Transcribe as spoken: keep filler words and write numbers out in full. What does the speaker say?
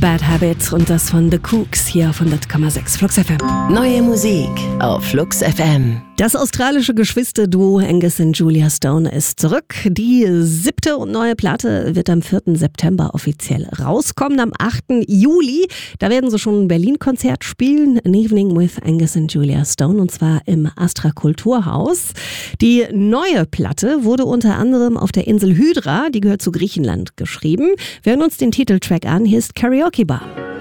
Bad Habit und das von The Kooks hier auf hundert Komma sechs Flux F M. Neue Musik auf Flux F M. Das australische Geschwisterduo Angus und Julia Stone ist zurück. Die siebte und neue Platte wird am vierten September offiziell rauskommen. Am achten Juli, da werden sie schon ein Berlin-Konzert spielen. An Evening with Angus und Julia Stone, und zwar im Astra Kulturhaus. Die neue Platte wurde unter anderem auf der Insel Hydra, die gehört zu Griechenland, geschrieben. Wir hören uns den Titeltrack an. Hier ist Karaoke Bar.